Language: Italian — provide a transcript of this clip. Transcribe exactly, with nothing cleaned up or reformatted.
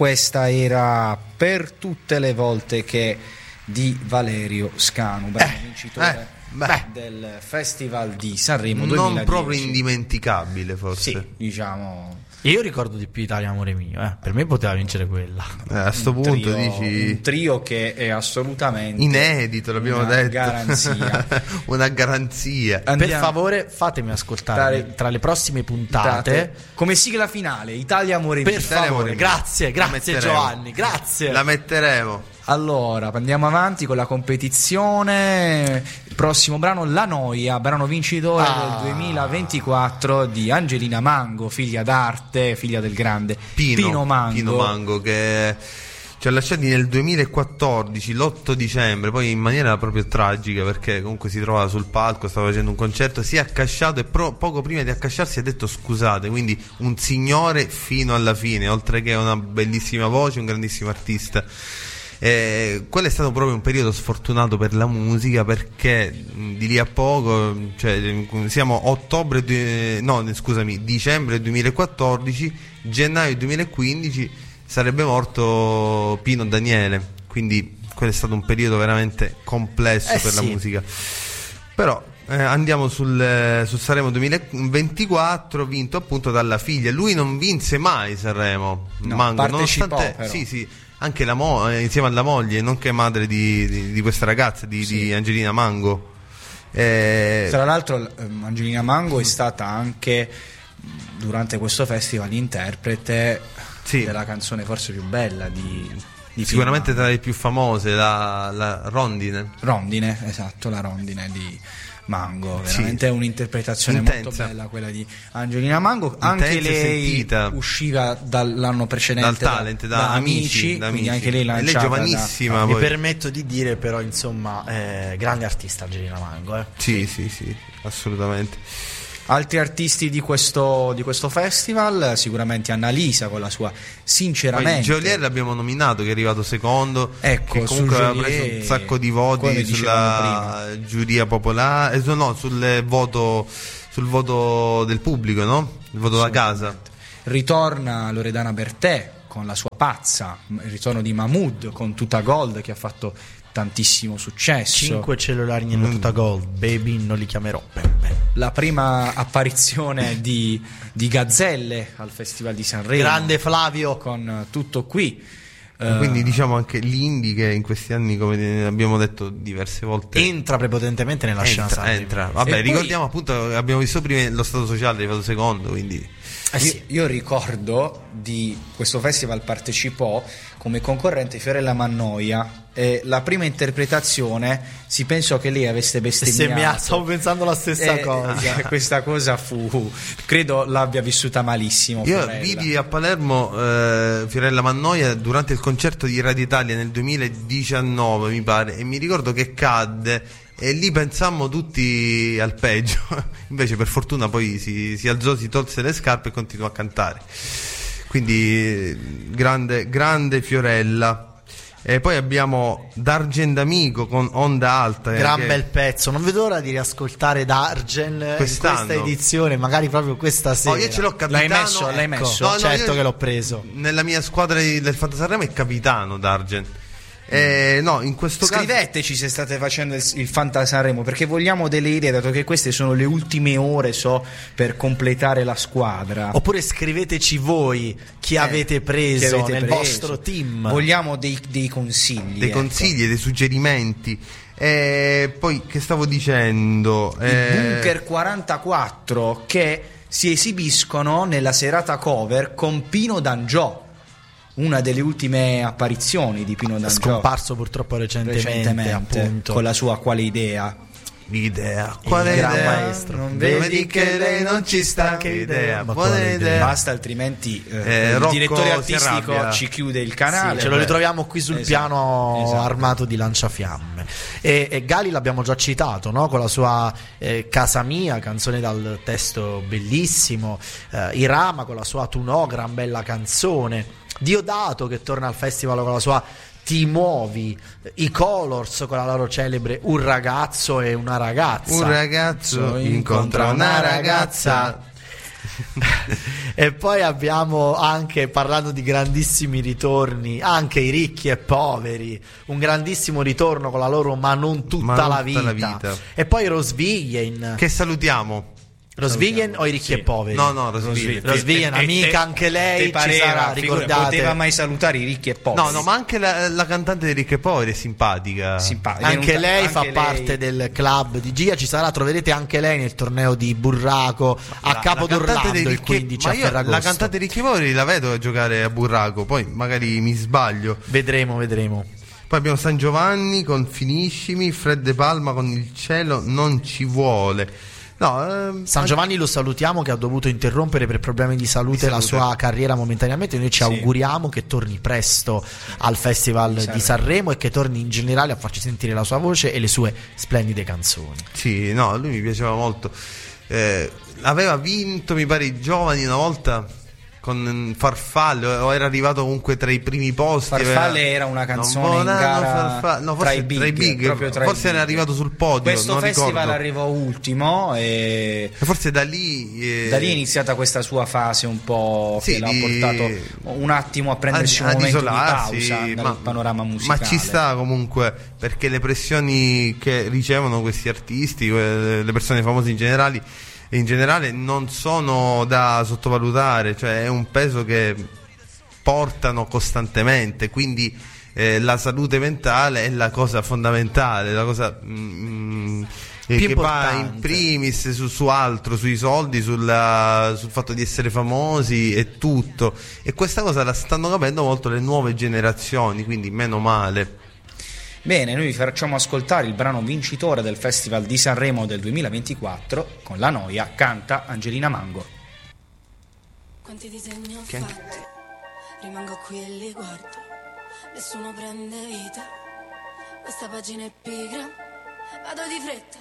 questa era Per tutte le volte che di Valerio Scanu, brano eh, vincitore eh, beh, del Festival di Sanremo non duemiladieci. Proprio indimenticabile, forse. Sì, diciamo. Io ricordo di più Italia Amore Mio, eh. Per me poteva vincere quella. Eh, a sto Un punto trio, dici un trio che è assolutamente inedito, l'abbiamo una detto. Garanzia. Una garanzia. Andiamo. Per favore fatemi ascoltare Tra- tra le prossime puntate come sigla finale Italia Amore Mio. per Italia favore. Amore Mio. Grazie, La grazie metteremo. Giovanni, grazie. La metteremo. Allora, andiamo avanti con la competizione. Il prossimo brano, La Noia, brano vincitore Ah. del duemilaventiquattro di Angelina Mango, figlia d'arte, figlia del grande Pino, Pino Mango. Pino Mango, che ci ha lasciati nel duemilaquattordici, l'otto dicembre, poi in maniera proprio tragica, perché comunque si trovava sul palco, stava facendo un concerto, si è accasciato e pro- poco prima di accasciarsi ha detto scusate, quindi un signore fino alla fine, oltre che una bellissima voce, un grandissimo artista. Eh, quello è stato proprio un periodo sfortunato per la musica, perché mh, di lì a poco, cioè, siamo ottobre, de- no scusami, dicembre duemilaquattordici, gennaio duemilaquindici sarebbe morto Pino Daniele, quindi quello è stato un periodo veramente complesso Eh per sì. la musica. Però eh, andiamo sul, su Sanremo duemilaventiquattro, vinto appunto dalla figlia. Lui non vinse mai Sanremo, No, Mango, partecipò, nonostante però. sì sì anche la mo- eh, insieme alla moglie, nonché madre di, di, di questa ragazza, di, Sì. di Angelina Mango. Eh, Tra l'altro ehm, Angelina Mango è stata anche durante questo festival interprete Sì. della canzone forse più bella di, di sicuramente Pino tra le più famose, la, la Rondine. Rondine, esatto, la Rondine di Mango, Sì. veramente è un'interpretazione Intensa. molto bella quella di Angelina Mango. Anche Intensa e lei sentita. usciva dall'anno precedente Dal talent, da Amici, da quindi Amici. anche lei E lei è lanciata giovanissima. da- Ma Mi poi- permetto di dire però, insomma, eh, grande artista Angelina Mango, eh. Sì, sì, sì, assolutamente. Altri artisti di questo, di questo festival, sicuramente Annalisa con la sua Poi sinceramente. Geolier l'abbiamo nominato, che è arrivato secondo, Ecco, che comunque su aveva Geolier, preso un sacco di come voti dicevamo sulla giuria popolare, eh, no, sul voto, sul voto del pubblico, no? Il voto da casa. Ritorna Loredana Bertè con la sua Pazza, il ritorno di Mahmood con Tuta Gold che ha fatto tantissimo successo. Cinque cellulari nella tuta gold, baby non li chiamerò. Beh, beh. La prima apparizione di, di Gazzelle al Festival di Sanremo. Grande Flavio. Con Tutto Qui. Eh, Quindi diciamo anche l'indie, che in questi anni, come abbiamo detto diverse volte, Entra prepotentemente nella scena entra, Sanremo. entra. Vabbè, E poi- ricordiamo appunto, abbiamo visto prima lo stato sociale, è arrivato secondo, quindi Eh sì. Io, io ricordo di questo festival partecipò come concorrente Fiorella Mannoia e la prima interpretazione si pensò che lei avesse bestemmiato. Bestemmia- stavo pensando la stessa Eh, cosa. Questa cosa fu, credo l'abbia vissuta malissimo io Fiorella. vidi a Palermo eh, Fiorella Mannoia durante il concerto di Radio Italia nel duemiladiciannove, mi pare, e mi ricordo che cadde e lì pensammo tutti al peggio. Invece per fortuna poi si, si alzò, si tolse le scarpe e continuò a cantare. Quindi grande, grande Fiorella. E poi abbiamo D'Argen D'Amico con Onda Alta, eh, Gran che- bel pezzo, non vedo l'ora di riascoltare Dargen in Quest'anno. questa edizione, magari proprio questa sera. Oh, io ce l'ho capitano. L'hai messo? L'hai Ecco, messo? No, no, certo io- che l'ho preso. Nella mia squadra di- del Fantasarremo è capitano D'Argen. Eh, no, in questo caso Scriveteci se state facendo il, il Fanta Sanremo, perché vogliamo delle idee, dato che queste sono le ultime ore, so, per completare la squadra. Oppure scriveteci voi chi Eh, avete che preso avete nel preso. vostro team. Vogliamo dei, dei consigli. dei ecco. consigli, dei suggerimenti. E poi che stavo dicendo? Il Eh, Bunker quarantaquattro che si esibiscono nella serata cover con Pino D'Angiò, una delle ultime apparizioni di Pino D'Angiò, Scomparso purtroppo recentemente, recentemente, appunto. con la sua Quale idea. L'idea, Il quale gran idea? maestro. Non Vedi che lei non ci sta, che idea, Ma buona quale idea. idea? Basta, altrimenti eh, Eh, il Rocco direttore si artistico arrabbia. ci chiude il Sì, canale. ce lo Beh, ritroviamo qui sul esatto, piano esatto. armato di lanciafiamme. E, e Gali l'abbiamo già citato, no? Con la sua eh, Casa Mia, canzone dal testo bellissimo, eh, Irama con la sua Tu no, gran bella canzone, Diodato che torna al festival con la sua Ti muovi, i Colors con la loro celebre Un ragazzo e una ragazza. Un ragazzo incontra una ragazza. E poi abbiamo anche, parlando di grandissimi ritorni, anche i ricchi e poveri, un grandissimo ritorno con la loro Ma non tutta, Ma non la, tutta vita. la vita. E poi Rosvigen. Che salutiamo. Rosvigen o i ricchi Sì. e poveri? No, no, Rosvigen. Rosvigen, E- e- amica e- anche lei, te ci pareva, sarà, figura, ricordate. poteva mai salutare i ricchi e poveri? No, no, ma anche la, la cantante di Ricchi e Poveri è simpatica. Simpatica. Anche Venuta- lei anche fa lei- parte del club di Gia, ci sarà, troverete anche lei nel torneo di Burraco a La- Capo la cantante d'Orlando dei il Ricchi- quindici ma a io Ferragosto. La cantante di Ricchi e Poveri la vedo a giocare a Burraco, poi magari mi sbaglio. Vedremo, vedremo. Poi abbiamo San Giovanni con Finiscimi, Fred De Palma con Il cielo non ci vuole. No, ehm, San Giovanni lo salutiamo, che ha dovuto interrompere per problemi di salute, Di la salute. sua carriera momentaneamente. Noi ci Sì. auguriamo che torni presto al Festival Sanremo. di Sanremo e che torni in generale a farci sentire la sua voce e le sue splendide canzoni. Sì, no, lui mi piaceva molto. Eh, aveva vinto, mi pare, i giovani una volta con Farfalle, o era arrivato comunque tra i primi posti. Farfalle aveva- era una canzone Non in voleranno gara Farfalle- no, tra forse i big, tra i big, proprio tra i forse big. era arrivato sul podio. Questo non festival ricordo. arrivò ultimo e E forse da lì, eh, da lì è iniziata questa sua fase un po' Sì, che l'ha di- portato un attimo a prendersi ad- un ad momento isolarsi, di pausa dal ma- panorama musicale. Ma ci sta comunque, perché le pressioni che ricevono questi artisti, que- le persone famose in generale, in generale non sono da sottovalutare, cioè è un peso che portano costantemente, quindi eh, la salute mentale è la cosa fondamentale, la cosa mm, eh, Più che va importante. in primis su, su altro, sui soldi, sulla- sul fatto di essere famosi e tutto, e questa cosa la stanno capendo molto le nuove generazioni, quindi meno male. Bene, noi vi facciamo ascoltare il brano vincitore del Festival di Sanremo del duemilaventiquattro con La Noia, canta Angelina Mango. Quanti disegni ho Che- fatti, rimango qui e li guardo, nessuno prende vita, questa pagina è pigra, vado di fretta,